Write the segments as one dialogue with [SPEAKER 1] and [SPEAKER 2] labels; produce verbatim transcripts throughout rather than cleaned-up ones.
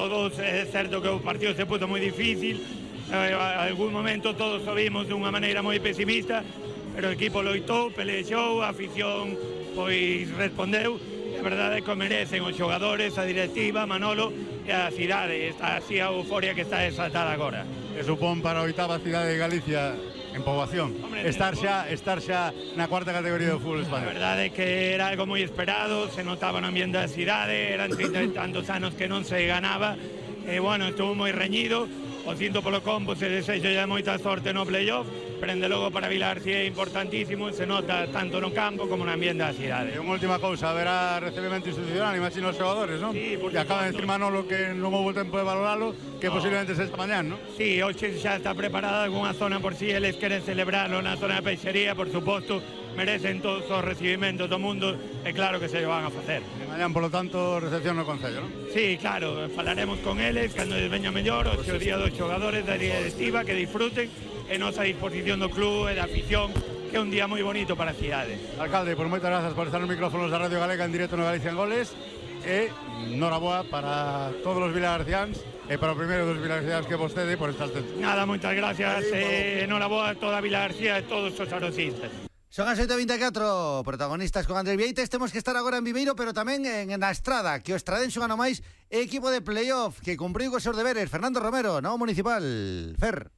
[SPEAKER 1] todos, é certo que o partido se puso moi difícil, eh, a algún momento todos o vimos dunha maneira moi pesimista, pero o equipo loitou, pelexou, a afición pois respondeu, e a verdade é que merecen os xogadores, a directiva, Manolo e a cidade, está así a euforia que está desatada agora.
[SPEAKER 2] Que supón para a oitava cidade de Galicia en poboación, Hombre, estar xa estar xa na cuarta categoría do fútbol español.
[SPEAKER 1] A verdade é que era algo moi esperado, se notaba no ambiente da cidade, eran trinta e tantos anos que non se ganaba, e bueno, estuvo moi reñido, o cinto polo combo, se desexo ya moita sorte no playoff, pero ende logo para Vilar si é importantísimo, se nota tanto no campo como no ambiente da cidade.
[SPEAKER 2] E unha última cousa, haberá recibimento institucional, imagino os xogadores, non?
[SPEAKER 1] Sí, por
[SPEAKER 2] que acaba de decir Manolo que non houve tempo de valoralo, que no. posiblemente se esta mañán, non?
[SPEAKER 1] Sí, hoxe xa está preparada algunha zona por si eles queren celebrarlo na zona de peixería, por suposto, merecen todos os recibimentos do mundo, e claro que se van a facer.
[SPEAKER 2] E mañán, polo tanto, recepción no Concello, non?
[SPEAKER 1] Sí, claro, falaremos con eles, cando les veña mellor, o seu día dos xogadores da directiva, que disfruten, e nosa disposición do club e da afición, que é un día moi bonito para a cidade.
[SPEAKER 2] Alcalde, por moitas grazas por estar nos micrófonos da Radio Galega en directo no Galicia en Goles, e noraboa para todos os vilagarciáns e para o primeiro dos vilagarciáns que vostede por estar dentro.
[SPEAKER 1] Nada, moitas gracias, e noraboa a toda a Vilagarcía e todos os arosistas.
[SPEAKER 3] Son as oito e vinte e catro, protagonistas con Andrés Vieites. Temos que estar agora en Viveiro, pero tamén en, en a Estrada, que o Estradense gano máis, equipo de playoff que cumpriu cos seus deberes. Fernando Romero, novo municipal. Fer.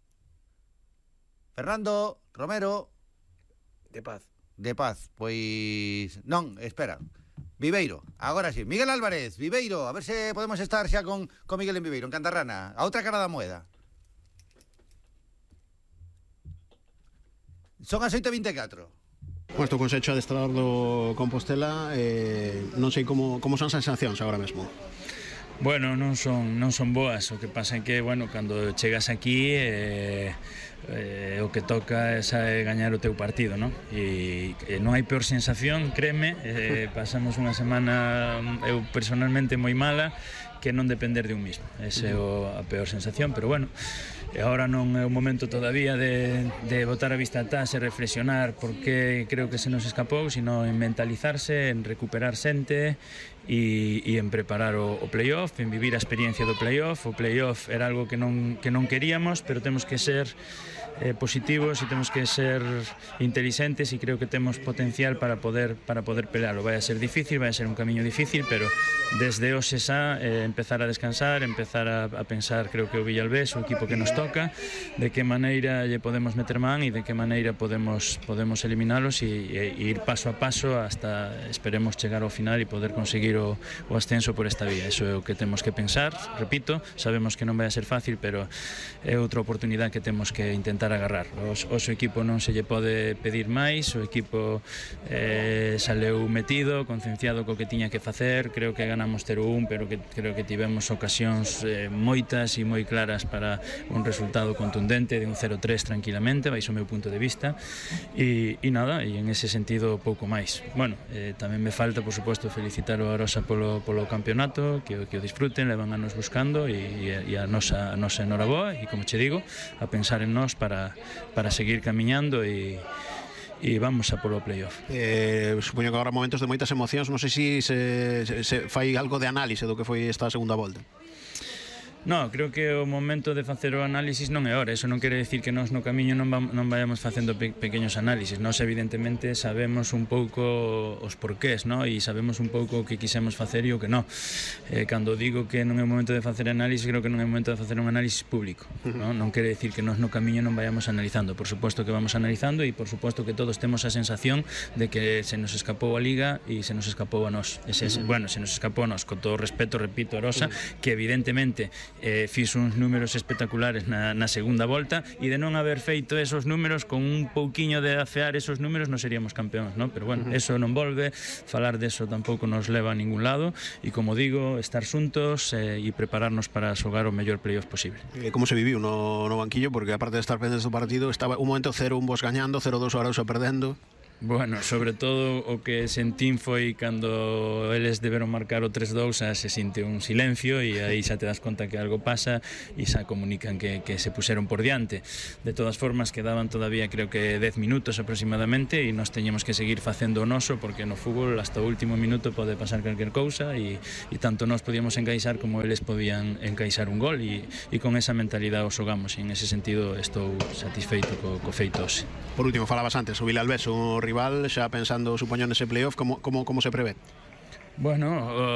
[SPEAKER 3] Fernando Romero.
[SPEAKER 4] De Paz.
[SPEAKER 3] De Paz, pois... Non, espera. Viveiro, agora sí. Miguel Álvarez, Viveiro. A ver se podemos estar xa con, con Miguel en Viveiro, en Cantarrana. A outra cara da moeda. Son as oito e vinte e catro.
[SPEAKER 5] Bueno, estou con Secho adestrador do Compostela, eh, non sei como, como son as sensacións agora mesmo.
[SPEAKER 6] Bueno, non son, non son boas, o que pasa é que, bueno, cando chegas aquí eh, eh, o que toca é saber gañar o teu partido, non? E, e non hai peor sensación, créeme, eh, pasamos unha semana eu personalmente moi mala, que non depender de un mismo, esa é o, a peor sensación, pero bueno, e agora non é o momento todavía de, de botar a vista atrás e reflexionar porque creo que se nos escapou, sino en mentalizarse, en recuperar xente e, e en preparar o, o playoff, en vivir a experiencia do playoff. O playoff era algo que non, que non queríamos, pero temos que ser eh, positivos e temos que ser inteligentes e creo que temos potencial para poder para poder pelearlo. Vai a ser difícil, vai a ser un camiño difícil, pero desde hoxe xa eh, empezar a descansar, empezar a, a pensar, creo que o Villalbés, o equipo que nos toca, de que maneira lle podemos meter man e de que maneira podemos podemos eliminalos e, e, e ir paso a paso hasta esperemos chegar ao final e poder conseguir o, o ascenso por esta vía. Eso é o que temos que pensar, repito, sabemos que non vai a ser fácil, pero é outra oportunidade que temos que intentar agarrar. Os, o seu equipo non se lle pode pedir máis, o equipo eh, saleu metido, concienciado co que tiña que facer, creo que ganamos cero un, pero que creo que tivemos ocasións eh, moitas e moi claras para un resultado contundente de un cero tres tranquilamente, baixo o meu punto de vista, e, e nada, e en ese sentido pouco máis. Bueno, eh, tamén me falta, por suposto, felicitar o Arosa polo, polo campeonato, que, que o disfruten, levan a nos buscando e, e a nosa, a nosa enhoraboa, e como che digo, a pensar en nós para, para seguir camiñando e e vamos a polo playoff.
[SPEAKER 5] Eh, supoño que agora momentos de moitas emocións, non sei se, se, se fai algo de análise do que foi esta segunda volta.
[SPEAKER 6] No, creo que o momento de facer o análisis non é hora. Eso non quere decir que nós no camiño non, vam, non vayamos facendo pe pequeños análisis. Nós evidentemente sabemos un pouco os porqués, no? E sabemos un pouco o que quisemos facer e o que non. Eh, cando digo que non é o momento de facer análisis, creo que non é o momento de facer un análisis público, no? Non quere decir que nós no camiño non vayamos analizando. Por suposto que vamos analizando e por suposto que todos temos a sensación de que se nos escapou a Liga e se nos escapou a nós. Ese, ese, bueno, se nos escapou a nós, con todo o respeto, repito, Arosa, que evidentemente Eh, fixo uns números espectaculares na, na segunda volta e de non haber feito esos números con un pouquiño de afear esos números non seríamos campeóns, ¿no? Pero bueno, uh -huh. eso non volve, falar deso tampouco nos leva a ningún lado e como digo, estar xuntos eh, e prepararnos para xogar o mellor playoff posible.
[SPEAKER 5] Eh, como se viviu no, no banquillo? Porque aparte de estar pendentes do partido, estaba un momento cero un vos gañando, cero dos o Arousa perdendo.
[SPEAKER 6] Bueno, sobre todo o que sentín foi cando eles deberon marcar o tres dous, xa se sinte un silencio e aí xa te das conta que algo pasa e xa comunican que, que se puseron por diante. De todas formas, quedaban todavía creo que dez minutos aproximadamente e nos teñemos que seguir facendo o noso, porque no fútbol hasta o último minuto pode pasar calquer cousa e, e tanto nós podíamos encaixar como eles podían encaixar un gol e, e con esa mentalidade os xogamos e en ese sentido estou satisfeito co, co feito hoxe.
[SPEAKER 5] Por último, falabas antes, o Vilalbés, o rival, xa pensando, supoño, nese playoff, como, como, como se prevé?
[SPEAKER 6] Bueno,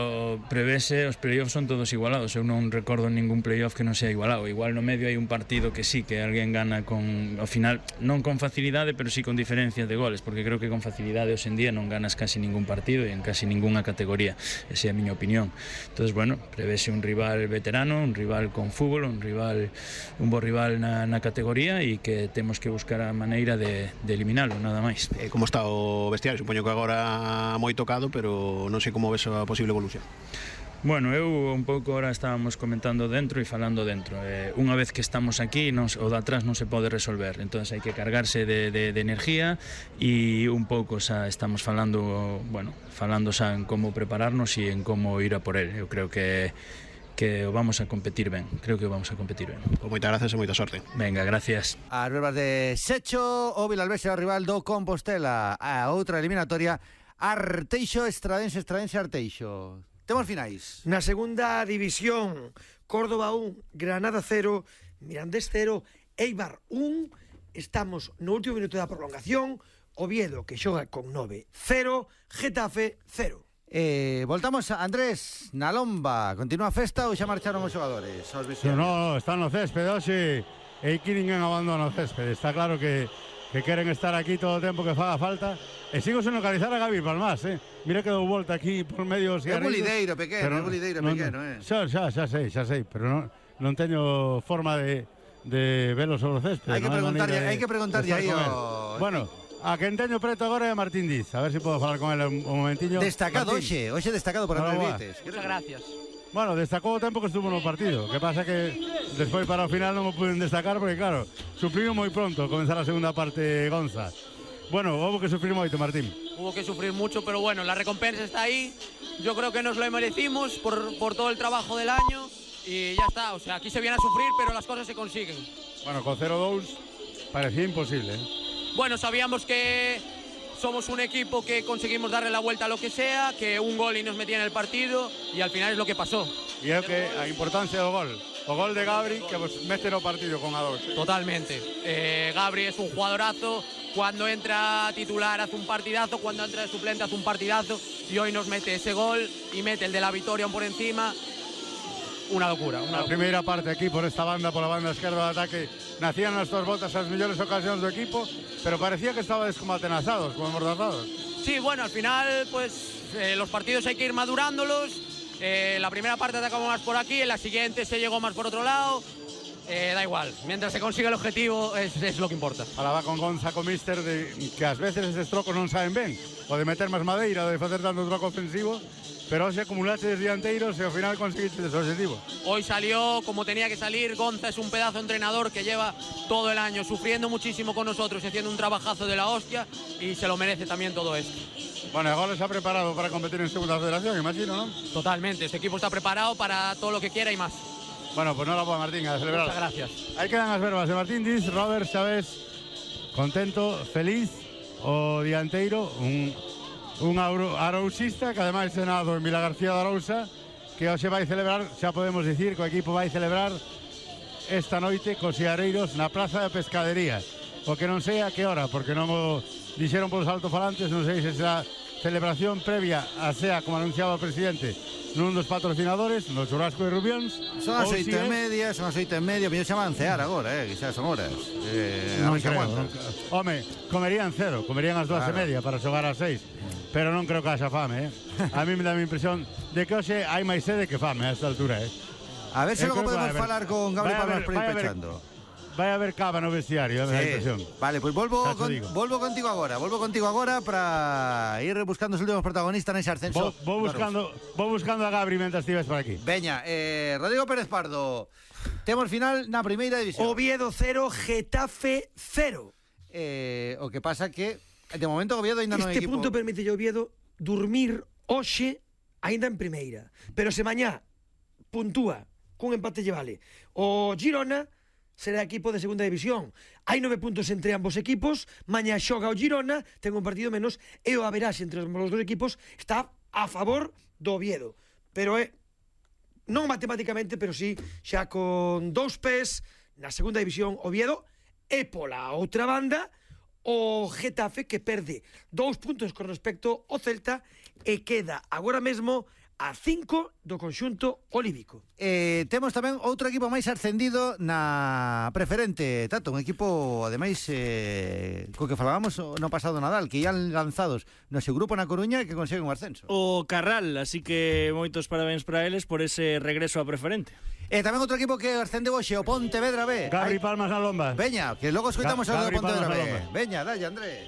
[SPEAKER 6] o prevese, os playoffs son todos igualados. Eu non recordo ningún playoff que non sea igualado. Igual no medio hai un partido que sí, que alguén gana con, ao final, non con facilidade, pero sí con diferencias de goles, porque creo que con facilidade hoxe en día non ganas casi ningún partido e en casi ninguna categoría. Esa é a miña opinión. Entonces, bueno, prevese un rival veterano, un rival con fútbol, un rival, un bo rival na, na categoría e que temos que buscar a maneira de, de eliminalo, nada máis.
[SPEAKER 5] Eh, como está o vestiario? Supoño que agora moi tocado, pero non sei como ves a posible evolución.
[SPEAKER 6] Bueno, eu un pouco ahora estábamos comentando dentro e falando dentro. Eh, unha vez que estamos aquí, nos, o de atrás non se pode resolver. Entonces hai que cargarse de, de, de energía e un pouco xa estamos falando, bueno, falando xa en como prepararnos e en como ir a por él. Eu creo que que o vamos a competir ben. Creo que o vamos a competir ben.
[SPEAKER 5] Pues moitas gracias e moita sorte.
[SPEAKER 6] Venga, gracias.
[SPEAKER 3] As verbas de Secho, o Vilalbés era o rival do Compostela. A outra eliminatoria, Arteixo, Estradense, Estradense, Arteixo. Temos finais.
[SPEAKER 4] Na segunda división, Córdoba un, Granada cero, Mirandés cero, Eibar un. Estamos no último minuto da prolongación. Oviedo, que xoga con nove cero, Getafe cero.
[SPEAKER 3] Eh, voltamos a Andrés, na Lomba. Continúa a festa ou xa marcharon os xogadores? Os
[SPEAKER 2] no, no, están no céspede hoxe e aquí ninguén abandona o céspede. Está claro que que queren estar aquí todo o tempo que faga falta. E sigo sen localizar a Gabi Palmás, eh? Mira que dou volta aquí por medio os
[SPEAKER 3] É bulideiro pequeno, é bulideiro pequeno, eh?
[SPEAKER 2] Xa, xa, xa sei, xa sei, pero non, non teño forma de, de velo sobre o céspede.
[SPEAKER 3] Hai que preguntarlle, hai que preguntarlle aí ao...
[SPEAKER 2] Bueno, a quen teño preto agora é Martín Diz. A ver se si podo falar con ele un, un momentiño.
[SPEAKER 3] Destacado hoxe, hoxe destacado por Andrés Vieites.
[SPEAKER 7] Muchas gracias.
[SPEAKER 2] Bueno, destacou o tempo que estuvo no partido. Que pasa que despois para o final non o puden destacar porque, claro, sufrimos moi pronto comenzar a segunda parte Gonza. Bueno, hubo que sufrir moito, Martín.
[SPEAKER 7] Hubo que sufrir mucho, pero bueno, la recompensa está ahí. Yo creo que nos lo merecimos por, por todo el trabajo del año y ya está. O sea, aquí se viene a sufrir, pero las cosas se consiguen.
[SPEAKER 2] Bueno, con cero dos parecía imposible, ¿eh?
[SPEAKER 7] Bueno, sabíamos que somos un equipo que conseguimos darle la vuelta a lo que sea, que un gol y nos metía en el partido y al final es lo que pasó.
[SPEAKER 2] E é que a importancia do gol. O gol de Gabri que vos mete no partido con a dos.
[SPEAKER 7] Totalmente. Eh, Gabri es un jugadorazo. Cuando entra titular hace un partidazo, cuando entra de suplente hace un partidazo y hoy nos mete ese gol y mete el de la victoria por encima. Una locura. Una
[SPEAKER 2] la
[SPEAKER 7] locura.
[SPEAKER 2] primeira parte aquí por esta banda, por la banda esquerda de ataque, nacían nas dos voltas as mellores ocasións do equipo, pero parecía que estabades como atenazados, como amordazados.
[SPEAKER 7] Sí, bueno, al final pues eh, los partidos hay que ir madurándolos. Eh, la primera parte atacamos más por aquí, en la siguiente se llegó más por otro lado. Eh, da igual, mientras se consiga el objetivo es, es lo que importa.
[SPEAKER 2] Ahora va con Gonza, con Mister, de, que ás veces estes trocos non saben ben, o de meter máis madeira, o de facer tanto troco ofensivo, pero hoxe acumulaste des dianteiros e ao final conseguiste ese objetivo.
[SPEAKER 7] Hoy salió como tenía que salir. Gonza es un pedazo de entrenador que lleva todo el año sufriendo muchísimo con nosotros y haciendo un trabajazo de la hostia y se lo merece también todo esto.
[SPEAKER 2] Bueno, agora se ha preparado para competir en segunda federación, imagino, ¿no?
[SPEAKER 7] Totalmente, este equipo está preparado para todo lo que quiera y más.
[SPEAKER 2] Bueno, pues no la puedo, Martín, a celebrar.
[SPEAKER 7] Muchas gracias.
[SPEAKER 2] Ahí quedan as verbas de Martín Diz, Robert Chávez, contento, feliz, o dianteiro, un, un arousista que ademais é nado en Vila García de Arousa, que hoxe vai celebrar, xa podemos dicir que o equipo vai celebrar esta noite cos Seareiros na Praza de Pescadería. O que non sei a que hora, porque non o dixeron polos altofalantes, non sei se será celebración previa a sea, como anunciaba o presidente, nun dos patrocinadores, no Churrasco de Rubións.
[SPEAKER 3] Son as oito e media, son as oito e media, pero xa van cear agora, eh, que xa son horas. Eh,
[SPEAKER 2] non creo. Home, comerían cero, comerían as dúas e media para xogar ás seis, pero non creo que haxa fame, eh. A mí me dá a impresión de que hoxe hai máis sede que fame a esta altura, eh.
[SPEAKER 3] A ver se logo podemos falar con Gabri Palmas por ir pechando.
[SPEAKER 2] Vai haber cava no vestiario, sí. A impresión.
[SPEAKER 3] Vale, pues volvo, con, volvo contigo agora, volvo contigo agora para ir buscando os últimos protagonistas nese ascenso.
[SPEAKER 2] Vou, vou buscando, vou buscando a Gabri mentre estives por aquí.
[SPEAKER 3] Veña, eh, Rodrigo Pérez Pardo. Temos final na primeira división.
[SPEAKER 4] Oviedo cero, Getafe cero.
[SPEAKER 3] Eh, o que pasa que De momento o Oviedo ainda non é
[SPEAKER 4] Este
[SPEAKER 3] equipo.
[SPEAKER 4] punto permite ao Oviedo dormir hoxe aínda en primeira. Pero se mañá puntúa cun empate lle vale o Girona, será equipo de segunda división. Hai nove puntos entre ambos equipos, mañá xoga o Girona, ten un partido menos, e o averaxe entre os dos equipos está a favor do Oviedo. Pero é, non matemáticamente, pero sí, xa con dous pés na segunda división Oviedo, e pola outra banda, o Getafe, que perde dous puntos con respecto ao Celta e queda agora mesmo a cinco do conxunto olívico.
[SPEAKER 3] Eh, temos tamén outro equipo máis ascendido na preferente, Tato, un equipo ademais eh, co que falábamos no pasado Nadal, que ian lanzados no seu grupo na Coruña e que conseguen un ascenso.
[SPEAKER 8] O Carral, así que moitos parabéns para eles por ese regreso a preferente.
[SPEAKER 3] E tamén outro equipo que ascende hoxe, o Pontevedra B.
[SPEAKER 2] Gabri
[SPEAKER 3] Ai,
[SPEAKER 2] Palmas na lomba.
[SPEAKER 3] Veña, que logo escoitamos
[SPEAKER 2] Ga-
[SPEAKER 3] ao do
[SPEAKER 2] Gabri
[SPEAKER 3] Pontevedra
[SPEAKER 2] Palmas
[SPEAKER 3] B.
[SPEAKER 2] na lomba.
[SPEAKER 3] Veña, dalle, Andrés.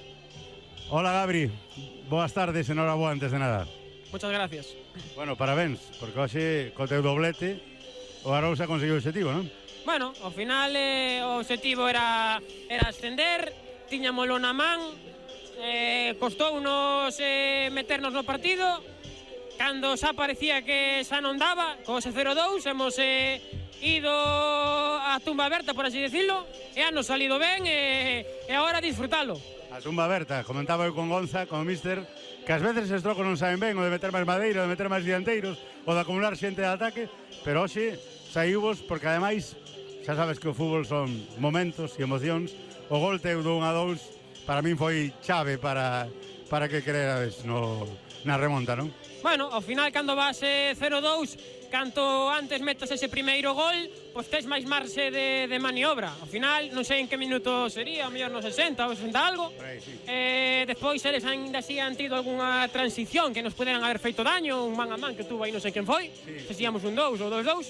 [SPEAKER 2] Hola, Gabri. Boas tardes, enhoraboa antes de nada.
[SPEAKER 9] Muchas gracias.
[SPEAKER 2] Bueno, parabéns, porque hoxe co teu doblete o Arousa conseguiu o objetivo, non?
[SPEAKER 9] Bueno, ao final eh, o objetivo era era ascender, tiñamolo na man, eh, costounos eh, meternos no partido, cando xa parecía que xa non daba, co cero dous, hemos eh, ido a tumba aberta, por así decirlo, e han nos salido ben e, e agora disfrutalo.
[SPEAKER 2] A tumba aberta, comentaba eu con Gonza, con o míster, que ás veces os trocos non saben ben, o de meter máis madeira, o de meter máis dianteiros, o de acumular xente de ataque, pero hoxe saíbos, porque ademais, xa sabes que o fútbol son momentos e emocións, o gol teu do un a dous, para min foi chave para, para que creades no, na remonta, non?
[SPEAKER 9] Bueno, ao final, cando vas eh, cero dous, canto antes metas ese primeiro gol, pois tes máis marxe de, de maniobra. Ao final, non sei en que minuto sería, ao mellor no sesenta ou sesenta algo.
[SPEAKER 2] Aí, sí.
[SPEAKER 9] Eh, despois, eles ainda así han tido algunha transición que nos poderan haber feito daño, un man a man que tuvo aí non sei quen foi, sí. Fixíamos un dous ou dos dous.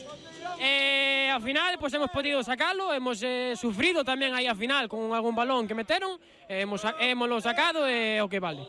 [SPEAKER 9] E ao final, pois hemos podido sacalo, hemos eh, sufrido tamén aí ao final con algún balón que meteron, e hemos, hemoslo sacado e o que vale.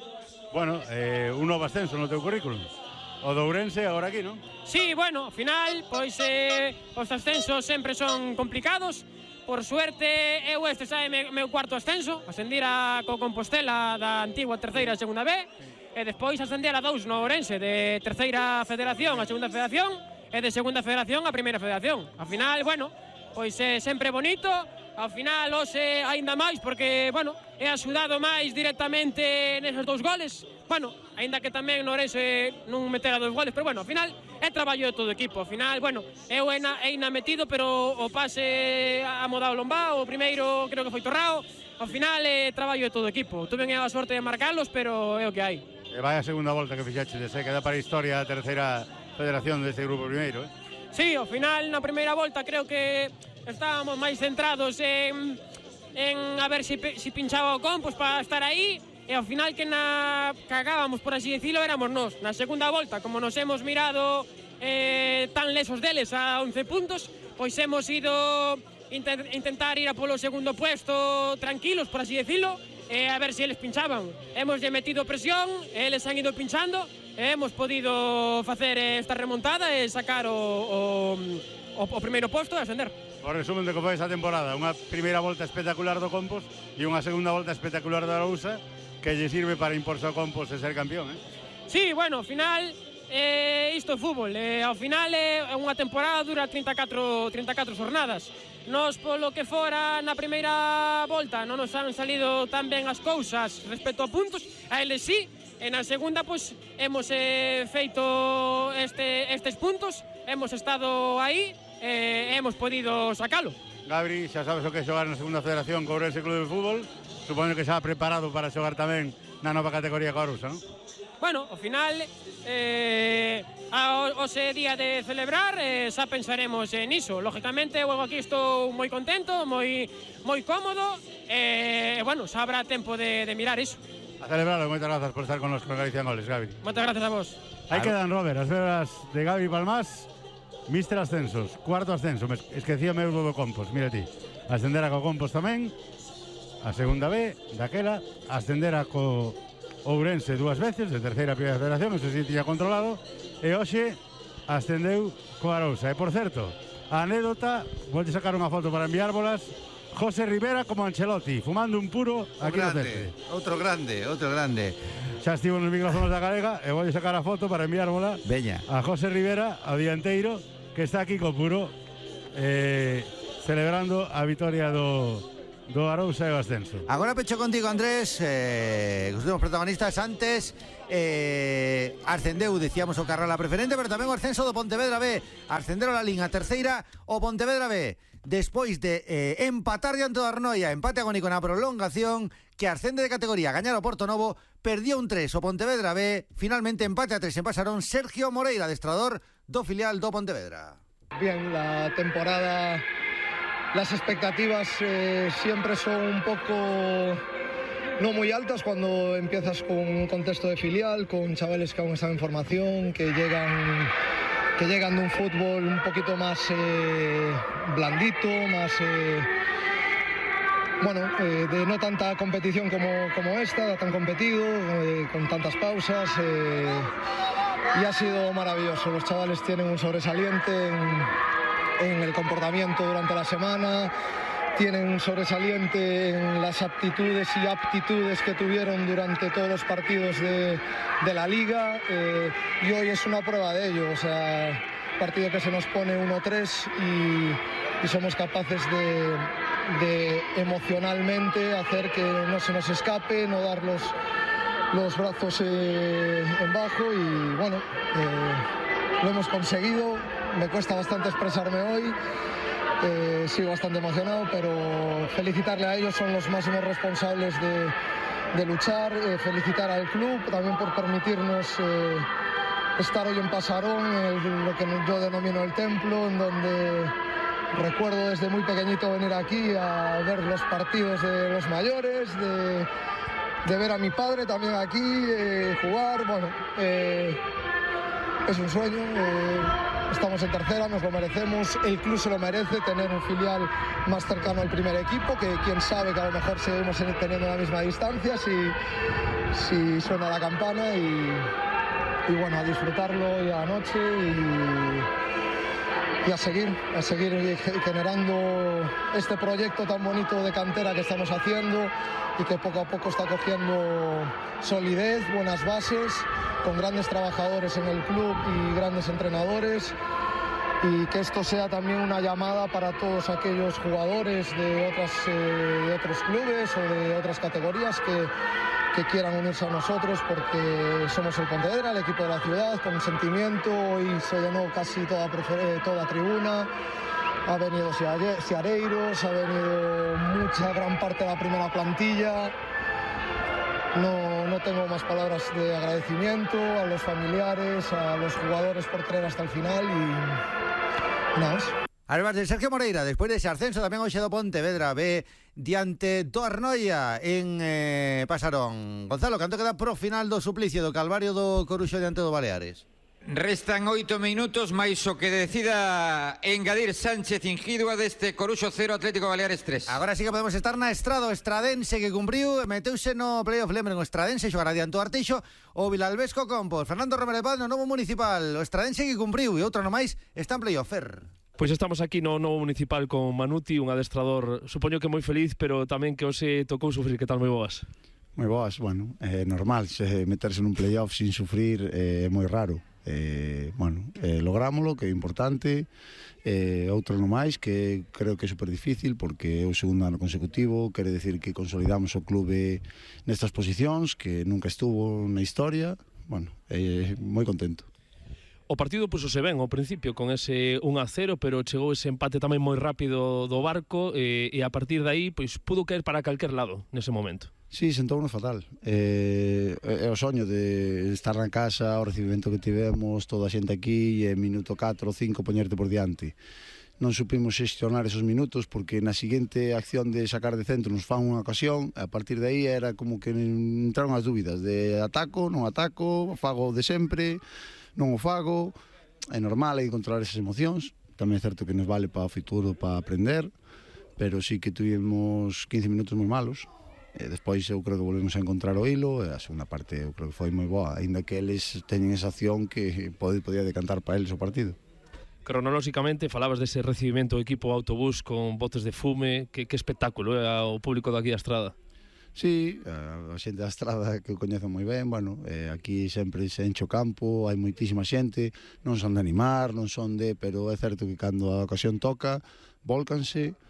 [SPEAKER 2] Bueno, eh, un novo ascenso no teu currículum. O do Ourense agora aquí, non?
[SPEAKER 9] Sí, bueno, ao final, pois eh, os ascensos sempre son complicados. Por suerte, eu este xa é me, meu cuarto ascenso, ascendir a co Compostela da antigua terceira a segunda B, e despois ascender a dous no Ourense, de terceira federación a segunda federación, e de segunda federación a primeira federación. Ao final, bueno, pois é sempre bonito, ao final hoxe aínda máis, porque, bueno, he axudado máis directamente neses dous goles. Bueno, aínda que tamén no Ourense non metera dos goles, pero bueno, ao final é traballo de todo o equipo. Ao final, bueno, eu he na metido, pero o pase a moda o Lombá, o primeiro creo que foi Torrao. Ao final é traballo de todo o equipo. Tuve a sorte de marcarlos, pero é o que hai.
[SPEAKER 2] E vai a segunda volta que fixaxe, se queda para a historia a terceira federación deste grupo primeiro, eh?
[SPEAKER 9] Sí, ao final na primeira volta creo que estábamos máis centrados en, en a ver se si, si pinchaba o Compos para estar aí, e ao final que na cagábamos, por así decirlo, éramos nós. Na segunda volta, como nos hemos mirado eh, tan lesos deles a once puntos, pois hemos ido intent intentar ir a polo segundo puesto tranquilos, por así decirlo, e a ver se eles pinchaban. Hemos lle metido presión, eles han ido pinchando, e hemos podido facer esta remontada e sacar o, o, o, o primeiro posto e ascender.
[SPEAKER 2] O resumen de que foi esa temporada, unha primeira volta espectacular do Compos e unha segunda volta espectacular da Arousa, que lle sirve para imporse ao Compos e ser campeón, eh?
[SPEAKER 9] Sí, bueno, ao final eh, isto é fútbol, eh, ao final é eh, unha temporada dura trinta e catro jornadas. Nos, polo que fora na primeira volta non nos han salido tan ben as cousas respecto a puntos, a eles sí, e na segunda pois hemos eh, feito este, estes puntos, hemos estado aí e eh, hemos podido sacalo.
[SPEAKER 2] Gabri, xa sabes o que é xogar na segunda federación co Ourense Club de Fútbol, supoño que xa preparado para xogar tamén na nova categoría co Arousa, non?
[SPEAKER 9] Bueno, ao final, eh, a, ose día de celebrar, eh, xa pensaremos en iso. Lógicamente, eu aquí estou moi contento, moi moi cómodo, e, eh, bueno, xa habrá tempo de, de mirar iso.
[SPEAKER 2] A celebrarlo, moitas grazas por estar con nos con Galicia en Goles, Gabri.
[SPEAKER 9] Moitas gracias a vos.
[SPEAKER 2] Aí quedan, Robert, as veras de Gabri Palmás, Míster Ascensos, cuarto ascenso, me esquecíame eu do Compos, mira ti. Ascender a co Compos tamén, a segunda B, daquela, ascender a co Ourense dúas veces, de terceira a primeira federación, eso sí tiña controlado, e hoxe ascendeu co Arousa. E, por certo, a anécdota, volte sacar unha foto para enviárbolas, José Rivera como Ancelotti, fumando un puro aquí no
[SPEAKER 3] grande, outro grande, outro grande.
[SPEAKER 2] Xa estivo nos micrófonos da Galega e vou sacar a foto para enviármola
[SPEAKER 3] Veña.
[SPEAKER 2] a José Rivera, ao dianteiro, que está aquí co puro eh, celebrando a vitoria do, do Arousa e o ascenso.
[SPEAKER 3] Agora pecho contigo, Andrés, eh, os últimos protagonistas antes. Eh, ascendeu, decíamos, o Carral a preferente, pero tamén o ascenso do Pontevedra B. Ascenderon a Liga terceira o Pontevedra B. Despois de eh, empatar diante do Arnoia, empate agónico na prolongación, que ascende de categoría, gañar o Porto Novo, perdió un tres o Pontevedra B, finalmente empate a tres en Pasarón. Sergio Moreira, adestrador do filial do Pontevedra.
[SPEAKER 10] Bien, la temporada, las expectativas eh, siempre son un poco no muy altas cuando empiezas con un contexto de filial, con chavales que aún están en formación, que llegan... que llegan de un fútbol un poquito más eh, blandito, más eh, bueno, eh, de no tanta competición como, como esta, tan competido, eh, con tantas pausas, eh, y ha sido maravilloso. Los chavales tienen un sobresaliente en, en el comportamiento durante la semana, tienen un sobresaliente en las aptitudes y aptitudes que tuvieron durante todos los partidos de, de la Liga, eh, y hoy es una prueba de ello. O sea, partido que se nos pone uno tres y, y somos capaces de, de emocionalmente hacer que no se nos escape, no dar los, los brazos eh, en bajo, y bueno, eh, lo hemos conseguido. Me cuesta bastante expresarme hoy. Eh, sigo bastante emocionado, pero felicitarle a ellos, son los máximos responsables de, de luchar, eh, felicitar al club también por permitirnos eh, estar hoy en Pasarón, en lo que yo denomino el templo, en donde recuerdo desde muy pequeñito venir aquí a ver los partidos de los mayores, de, de ver a mi padre también aquí, eh, jugar. Bueno, eh, es un sueño. Eh, Estamos en tercera, nos lo merecemos, el club se lo merece, tener un filial más cercano al primer equipo, que quién sabe que a lo mejor seguimos teniendo la misma distancia si, si suena la campana, y, y bueno, a disfrutarlo hoy a la noche y, y a seguir, a seguir generando este proyecto tan bonito de cantera que estamos haciendo y que poco a poco está cogiendo solidez, buenas bases, con grandes trabajadores en el club y grandes entrenadores, y que esto sea también una llamada para todos aquellos jugadores de, otras, eh, de otros clubes o de otras categorías que, que quieran unirse a nosotros, porque somos el Pontevedra, el equipo de la ciudad, con sentimiento. Hoy se llenó casi toda, toda tribuna, ha venido Ciareiros, ha venido mucha gran parte de la primera plantilla. No, no tengo más palabras de agradecimiento a los familiares, a los jugadores por creer hasta el final, y nada más.
[SPEAKER 3] Además de Sergio Moreira, despois dese ascenso tamén hoxe do Pontevedra B diante do Arnoia en eh, Pasarón. Gonzalo, canto queda pro final do suplicio do Calvario do Coruxo diante do Baleares?
[SPEAKER 11] Restan oito minutos, máis o que decida engadir Sánchez Ingidua deste Coruxo cero, Atlético Baleares tres.
[SPEAKER 3] Agora sí que podemos estar na estrada. O Estradense que cumpriu, meteuse no playoff, lembren, o Estradense xogará diante o Arteixo, o Vilalbesco Compos. Fernando Romero Paz no novo municipal. O Estradense que cumpriu e outro no máis está en playoff. Fer.
[SPEAKER 12] Pois estamos aquí no novo municipal con Manuti, un adestrador, supoño que moi feliz, pero tamén que hoxe tocou sufrir. Que tal, moi boas?
[SPEAKER 13] Moi boas, bueno, é normal, se meterse nun playoff sin sufrir é moi raro. Eh, bueno, eh, lográmoslo, que é importante. Eh, outro no máis, que creo que é super difícil, porque é o segundo ano consecutivo, quere decir que consolidamos o clube nestas posicións, que nunca estuvo na historia. Bueno, eh, moi contento.
[SPEAKER 12] O partido pusose ben ao principio con ese un a cero, pero chegou ese empate tamén moi rápido do Barco, e, e a partir de aí pois, pudo caer para calquer lado nese momento.
[SPEAKER 13] Sí, sentounos fatal. Eh, é o soño de estar na casa, o recibimento que tivemos, toda a xente aquí, e en minuto catro ou cinco poñerte por diante. Non supimos xestionar esos minutos, porque na seguinte acción de sacar de centro nos fan unha ocasión, a partir de aí era como que entraron as dúbidas de ataco, non ataco, fago de sempre, non o fago. É normal, hai que controlar esas emocións. Tamén é certo que nos vale para o futuro, para aprender, pero sí que tuvimos quince minutos moi malos. E despois eu creo que volvemos a encontrar o hilo, e a segunda parte eu creo que foi moi boa, aínda que eles teñen esa acción que pode, podía decantar para eles o partido.
[SPEAKER 12] cronolóxicamente falabas dese recibimento do equipo autobús con botes de fume, que, que espectáculo, eh, ao público daqui da Estrada.
[SPEAKER 13] Sí, a xente da Estrada que o coñece moi ben, bueno, eh, aquí sempre se enche o campo, hai moitísima xente, non son de animar, non son de, pero é certo que cando a ocasión toca, volcanse,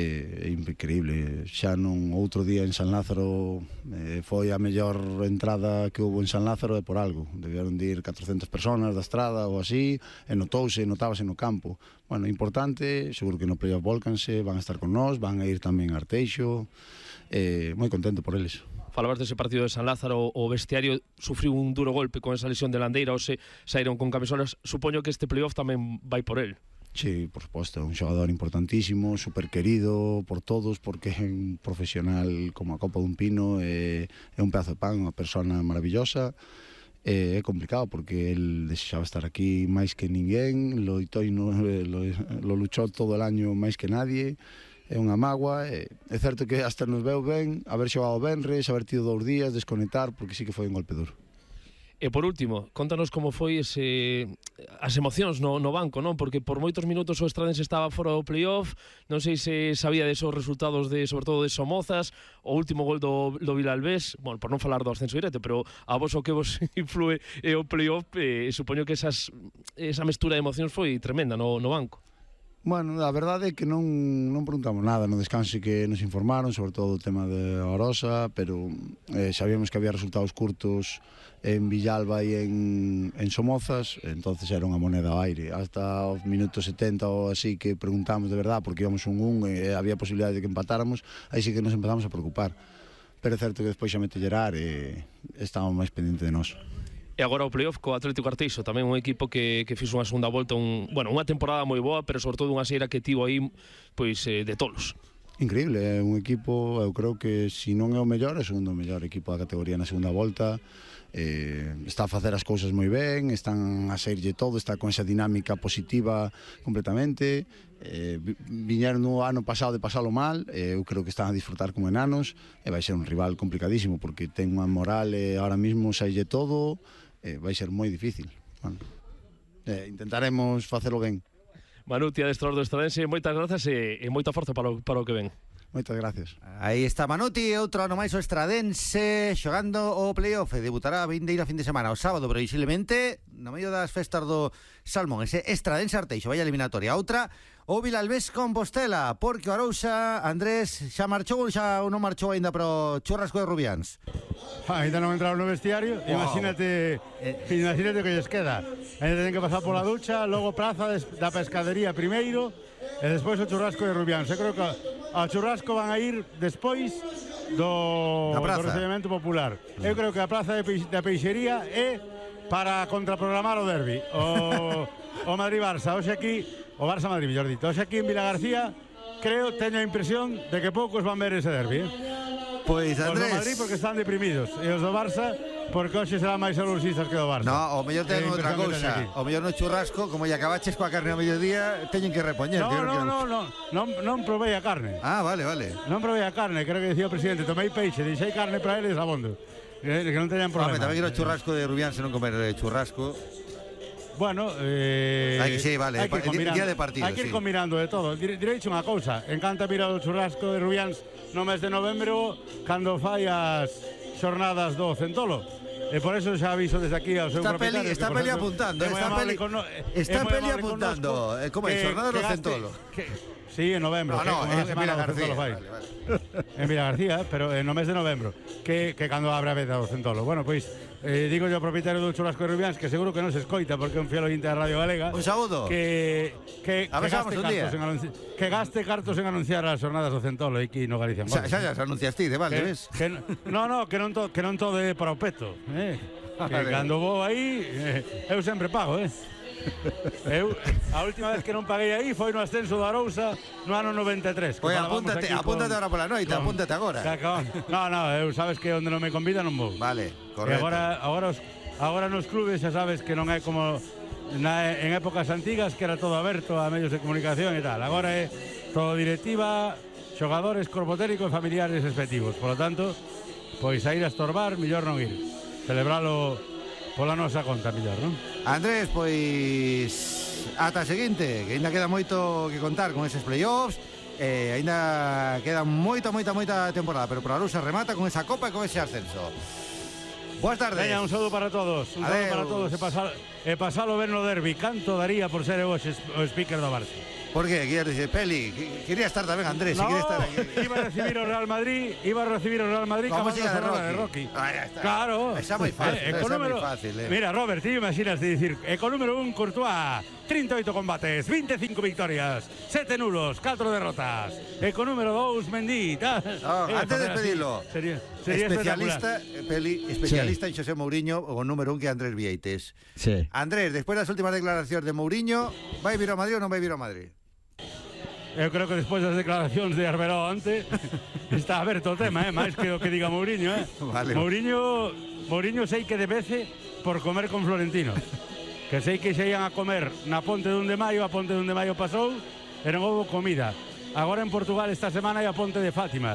[SPEAKER 13] é eh, increíble. Xa non outro día en San Lázaro eh, foi a mellor entrada que houve en San Lázaro e por algo, debieron de ir catrocentas personas da Estrada ou así, e notouse, notábase no campo. Bueno, importante, seguro que no playoff volcanse, van a estar con nós, van a ir tamén a Arteixo, eh, moi contento por eles.
[SPEAKER 12] Falabas dese partido de San Lázaro, o vestiario sufriu un duro golpe con esa lesión de Landeira, ou se saíron con camisolas, supoño que este playoff tamén vai por el.
[SPEAKER 13] Sí, por suposto, é un xogador importantísimo, super querido por todos, porque é un profesional como a copa dun pino, é, é un pedazo de pan, unha persona maravillosa. É, é complicado porque el desexaba estar aquí máis que ninguén, lo, no, lo, lo luchou todo el año máis que nadie, é unha mágoa. É, é certo que hasta nos veu ben haber xogado benres, haber tido dous días, desconectar, porque sí que foi un golpe duro.
[SPEAKER 12] E por último, contanos como foi ese, as emocións no, no banco, non? Porque por moitos minutos o Estradense estaba fora do playoff, non sei se sabía desos resultados de, sobre todo de Somozas, o último gol do, do Vilalbés, bueno, por non falar do ascenso directo, pero a vos o que vos influe é o playoff, eh, supoño que esas, esa mestura de emocións foi tremenda no, no banco.
[SPEAKER 13] Bueno, a verdade é que non, non preguntamos nada no descanso, que nos informaron, sobre todo o tema de Orosa, pero eh, sabíamos que había resultados curtos en Villalba e en, en Somozas, entonces era unha moneda ao aire. Hasta os minutos setenta ou así que preguntamos de verdad, porque íbamos un un e había posibilidade de que empatáramos, aí sí que nos empezamos a preocupar. Pero é certo que despois xa mete Llerar e estábamos máis pendentes de nós.
[SPEAKER 12] E agora o playoff co Atlético Arteixo, tamén un equipo que, que fixo unha segunda volta, un, bueno, unha temporada moi boa, pero sobre todo unha seira que tivo aí pois, eh, de tolos.
[SPEAKER 13] Increíble, é un equipo, eu creo que se non é o mellor, é o segundo mellor equipo da categoría na segunda volta. Eh, está a facer as cousas moi ben, están a saírlle todo, está con esa dinámica positiva completamente. Eh, viñeron no ano pasado de pasalo mal, eh, eu creo que están a disfrutar como enanos, e vai ser un rival complicadísimo porque ten unha moral e ahora mismo saírlle todo, eh, vai ser moi difícil. Bueno, eh, intentaremos facelo ben.
[SPEAKER 12] Manuti, adestrador do Estradense, moitas grazas e, e moita forza para o, para o que ven.
[SPEAKER 13] Moitas gracias.
[SPEAKER 3] Aí está Manuti, outro ano máis o Estradense xogando o playoff. Debutará a vindeira fin de semana o sábado, previsiblemente no medio das festas do Salmón. Ese Estradense Arteixo, vai a eliminatoria. Outra, o Vilalbés Compostela, porque o Arousa, Andrés, xa marchou ou xa non marchou aínda para o churrasco de Rubiáns?
[SPEAKER 2] Ainda non entraron no vestiario. Wow. Imagínate, eh, imagínate que lles queda. Ainda ten que pasar pola ducha, logo praza da pescadería primeiro e despois o churrasco de Rubiáns. Eu creo que ao churrasco van a ir despois do, do recibimento popular. Eu creo que a praza de, peixe, da peixería é para contraprogramar o derbi. O, o Madrid-Barça, hoxe aquí, o Barça-Madrid, mellor dito, hoxe aquí en Vilagarcía, creo, teño a impresión de que poucos van ver ese derbi, eh?
[SPEAKER 3] Pois, Andrés...
[SPEAKER 2] Os do Madrid porque están deprimidos, e os do Barça porque hoxe serán máis alursistas que do Barça.
[SPEAKER 3] No, o mellor ten outra cousa. O mellor no churrasco, como lle acabaches coa carne ao mediodía, teñen que repoñer.
[SPEAKER 2] No, no, no, no, non, non provei a carne.
[SPEAKER 3] Ah, vale, vale.
[SPEAKER 2] Non provei a carne, creo que dicía o presidente, tomei peixe, deixei carne para eles abondo. Que, que non teñan problema.
[SPEAKER 3] Home, tamén quero churrasco de Rubiáns se non comer churrasco.
[SPEAKER 2] Bueno, eh,
[SPEAKER 3] hai que, sí, vale,
[SPEAKER 2] hai que
[SPEAKER 3] ir día de partido,
[SPEAKER 2] hai que ir
[SPEAKER 3] sí.
[SPEAKER 2] combinando de todo. Direiche unha cousa, encanta mirar o churrasco de Rubiáns no mes de novembro cando fai as xornadas do Centolo. E por eso xa aviso desde aquí ao seu
[SPEAKER 3] está
[SPEAKER 2] propietario.
[SPEAKER 3] Peli, está Peli apuntando, está Peli, no, está Peli apuntando. Eh, como é, xornadas do Centolo?
[SPEAKER 2] Que, sí, en novembro.
[SPEAKER 3] No, no,
[SPEAKER 2] que,
[SPEAKER 3] en Vilagarcía. Vale,
[SPEAKER 2] vale. En Vilagarcía, pero en no mes de novembro, que, que cando abre a vez do Centolo. Bueno, pois, eh, digo yo ao propietario do churrasco de Rubiáns, que seguro que non se escoita porque é un fiel ointe da Radio Galega.
[SPEAKER 3] Un saúdo.
[SPEAKER 2] Que, que,
[SPEAKER 3] a ver,
[SPEAKER 2] que, gaste
[SPEAKER 3] un día.
[SPEAKER 2] En anunci, que gaste cartos en anunciar as xornadas do Centolo aquí no Galicia.
[SPEAKER 3] Xa, xa, xa anuncias ti, de vale,
[SPEAKER 2] que,
[SPEAKER 3] ves?
[SPEAKER 2] Que, no, no, que non to, que non todo é para o peto, eh? Que vale. Cando vou aí, eh, eu sempre pago, eh? Eu, a última vez que non paguei aí foi no ascenso do Arousa no ano noventa e tres.
[SPEAKER 3] Pois apúntate, apúntate con, agora pola noite, con, apúntate agora.
[SPEAKER 2] No, no, eu sabes que onde non me convida non vou.
[SPEAKER 3] Vale, correcto.
[SPEAKER 2] E agora, agora, os, agora nos clubes xa sabes que non é como na, en épocas antigas que era todo aberto a medios de comunicación e tal. Agora é todo directiva, xogadores, corpo técnico e familiares respectivos. Por lo tanto, pois a ir a estorbar, millor non ir. Celebralo pola nosa conta, millor, non?
[SPEAKER 3] Andrés, pois ata a seguinte, que ainda queda moito que contar con eses playoffs. Eh, ainda queda moita, moita, moita temporada, pero por a Arousa remata con esa copa e con ese ascenso. Boas tardes.
[SPEAKER 2] Veña, un saludo para todos. Un saludo para todos. E pasalo, e pasalo ben no derbi. Canto daría por ser hoxe o speaker do Barça.
[SPEAKER 3] Por qué? Querías decir, Peli, quería estar tamén Andrés,
[SPEAKER 2] no,
[SPEAKER 3] si quería estar aquí.
[SPEAKER 2] Iba a recibir o Real Madrid, iba a recibir o Real Madrid
[SPEAKER 3] como
[SPEAKER 2] siga de Rocky. De Rocky.
[SPEAKER 3] Ah, ya está.
[SPEAKER 2] Claro.
[SPEAKER 3] Esa moi fácil,
[SPEAKER 2] eh,
[SPEAKER 3] esa
[SPEAKER 2] número,
[SPEAKER 3] moi fácil. Eh.
[SPEAKER 2] Mira, Robert, ti imaginas de dicir, eco número un, Courtois, trinta e oito combates, veinticinco victorias, sete nulos, catro derrotas. Eco número dos, Mendy.
[SPEAKER 3] No, eh, antes de despedirlo,
[SPEAKER 2] sería, sería
[SPEAKER 3] especialista, Peli, especialista sí. en José Mourinho, o número un que Andrés Vieites.
[SPEAKER 14] Sí.
[SPEAKER 3] Andrés, después das últimas declaracións de Mourinho, vai vir ao Madrid ou non vai vir ao Madrid?
[SPEAKER 2] Eu creo que despois das declaracións de Arbeloa antes está aberto o tema, eh? máis que o que diga Mourinho. Eh?
[SPEAKER 3] Vale.
[SPEAKER 2] Mourinho, Mourinho sei que debece por comer con Florentino. Que sei que se ian a comer na Ponte de un de Maio, a Ponte de un de Maio pasou e non houve comida. Agora en Portugal esta semana hai a Ponte de Fátima.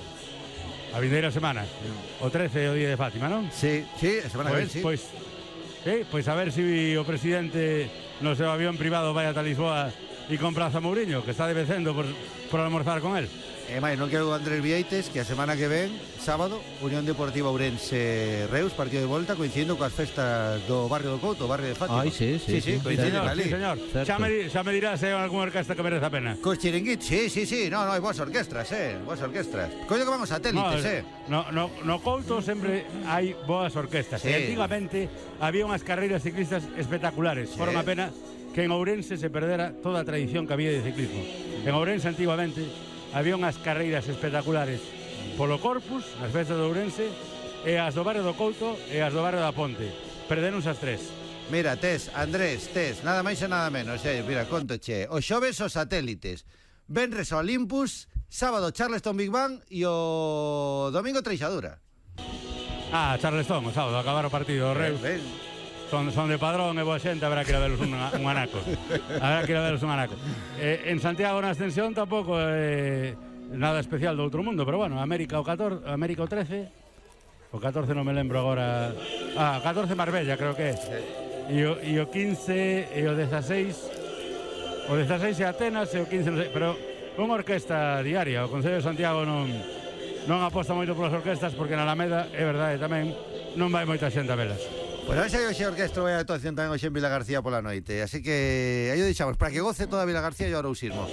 [SPEAKER 2] A vindeira semana. O trece é o día de Fátima, non?
[SPEAKER 3] Sí, sí, a semana
[SPEAKER 2] pues,
[SPEAKER 3] que ven, sí.
[SPEAKER 2] Pois, sí, pois a ver se si o presidente no seu avión privado vai ata Lisboa e con Plaza Mourinho, que está debecendo por, por almorzar con él.
[SPEAKER 3] E máis, non quero Andrés Vieites, que a semana que ven, sábado, Unión Deportiva Ourense Reus, partido de volta, coincidindo coas festas do barrio do Couto, barrio de Fátima.
[SPEAKER 14] Ai, sí, sí,
[SPEAKER 3] sí, sí,
[SPEAKER 14] sí,
[SPEAKER 3] coincidindo
[SPEAKER 2] sí,
[SPEAKER 3] ali.
[SPEAKER 2] sí, señor. Xa me, xa me dirás se hai algunha orquesta que merece a pena.
[SPEAKER 3] Cos chiringuitos, sí, sí, sí, no, no, hai boas orquestras, eh, boas orquestras. Coño que van os satélites,
[SPEAKER 2] no,
[SPEAKER 3] eh.
[SPEAKER 2] No, no, no Couto sempre hai boas orquestas.
[SPEAKER 3] Sí.
[SPEAKER 2] E antigamente había unhas carreiras ciclistas espectaculares.
[SPEAKER 3] Sí.
[SPEAKER 2] Por unha pena que en Ourense se perdera toda a tradición que había de ciclismo. En Ourense antigamente había unhas carreiras espectaculares polo Corpus, nas festas de Ourense, e as do barrio do Couto e as do barrio da Ponte. Perderonse as tres.
[SPEAKER 3] Mira, tes, Andrés, tes, nada máis e nada menos, eh, mira, conto che. O xoves os satélites, venres o Olympus, sábado Charleston Big Bang e o domingo Treixadura.
[SPEAKER 2] Ah, Charleston, o sábado, acabar o partido, o Reus.
[SPEAKER 3] Ben,
[SPEAKER 2] Son, son de padrón e boa xente, habrá que ir a veros un, un anaco. Habrá que ir a veros un anaco. Eh, en Santiago na Ascensión tampouco é eh, nada especial do outro mundo, pero bueno, América o catorce, América o trece, o catorce non me lembro agora. Ah, catorce Marbella creo que é. E o, e o quince e o dezasseis, o dezasseis é Atenas e o quince non sei, pero unha orquesta diaria. O Concello de Santiago non non aposta moito polas orquestas porque na Alameda, é verdade tamén, non vai moita xente a velas.
[SPEAKER 3] Pois a ver se hai hoxe orquestra vai a actuación tamén hoxe en Vila García pola noite. Así que aí o deixamos, para que goce toda Vila García e o arousismo.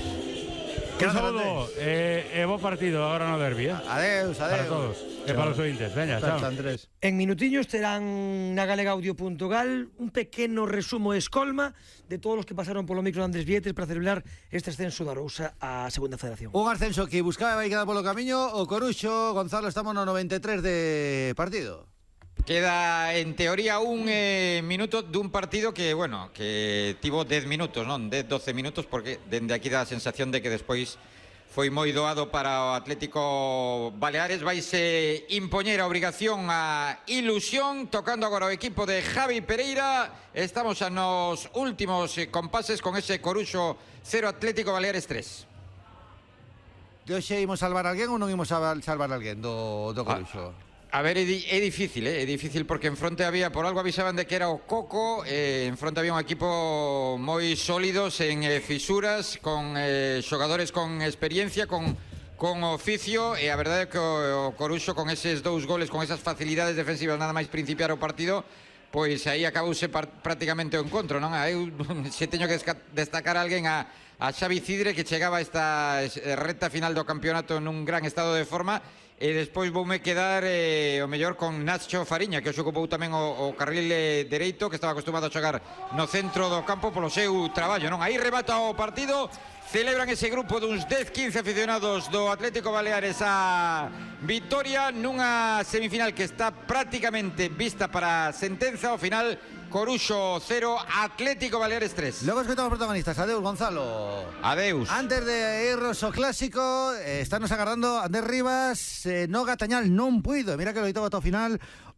[SPEAKER 2] Un saludo e, e bo partido agora no derbi, eh?
[SPEAKER 3] Adeus, adeus.
[SPEAKER 2] Para todos. E para os ointes. Veña, chao.
[SPEAKER 3] Andrés.
[SPEAKER 4] En minutiños terán na galegaudio punto gal un pequeno resumo escolma de todos os que pasaron polo micro de Andrés Vieites para celebrar este ascenso da Arousa á segunda federación.
[SPEAKER 3] Un ascenso que buscaba vai quedar polo camiño. O Coruxo, Gonzalo, estamos no noventa e tres de partido.
[SPEAKER 11] Queda en teoría un eh, minuto dun partido que, bueno, que tivo dez minutos, non? dez, doce minutos, porque dende aquí dá a sensación de que despois foi moi doado para o Atlético Baleares. Vaise impoñer a obrigación a ilusión, tocando agora o equipo de Javi Pereira. Estamos a nos últimos compases con ese Coruxo cero, Atlético Baleares tres.
[SPEAKER 3] De hoxe imos salvar alguén ou non imos salvar alguén do, do Coruxo?
[SPEAKER 11] Ah. A ver, é, di, é difícil, eh? é difícil porque en fronte había, por algo avisaban de que era o Coco, eh, en fronte había un equipo moi sólido, sen eh, fisuras, con eh, xogadores con experiencia, con, con oficio, e a verdade é que o, o Coruxo con eses dous goles, con esas facilidades defensivas, nada máis principiar o partido, pois aí acabouse prácticamente o encontro, non? Eu, se teño que destacar a alguén a, a Xavi Cidre, que chegaba a esta recta final do campeonato nun gran estado de forma. E despois voume quedar eh, o mellor con Nacho Fariña, que hoxe ocupou tamén o, o carril eh, dereito, que estaba acostumado a xogar no centro do campo polo seu traballo, non? Aí remata o partido, celebran ese grupo duns dez, quince aficionados do Atlético Baleares a vitoria nunha semifinal que está prácticamente vista para sentenza. Ao final, Coruxo cero, Atlético Baleares tres.
[SPEAKER 3] Logo escoitamos protagonistas. Adeus, Gonzalo.
[SPEAKER 11] Adeus.
[SPEAKER 3] Antes de irnos ao clásico, eh, estános agardando Andrés Rivas, eh, no Gatañal non puido. Mira que loitaba ata o final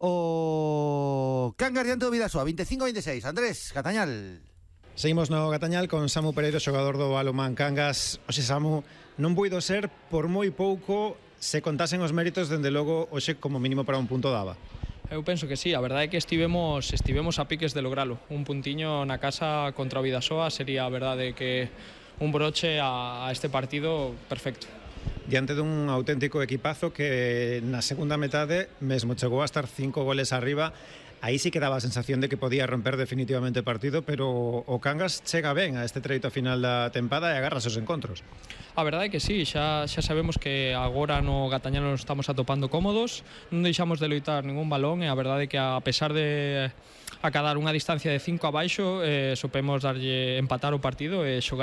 [SPEAKER 3] o Cangas diante do Vidasoa, veinticinco a veintiséis. Andrés, Gatañal.
[SPEAKER 15] Seguimos no Gatañal con Samu Pereiro, xogador do Balonmán Cangas. Oxe, Samu, non puido ser por moi pouco se contasen os méritos, dende logo, hoxe como mínimo para un punto daba.
[SPEAKER 14] eu penso que sí, a verdade é que estivemos estivemos a piques de logralo. Un puntiño na casa contra o Vidasoa sería a verdade que un broche a, a este partido perfecto.
[SPEAKER 15] Diante dun auténtico equipazo que na segunda metade mesmo chegou a estar cinco goles arriba. Aí sí que daba a sensación de que podía romper definitivamente o partido, pero o Cangas chega ben a este treito final da tempada e agarra os encontros.
[SPEAKER 14] A verdade é que sí, xa, xa sabemos que agora no Gatañal nos estamos atopando cómodos, non deixamos de loitar ningún balón e a verdade é que a pesar de acadar unha distancia de cinco abaixo, eh, supemos darlle empatar o partido e xogar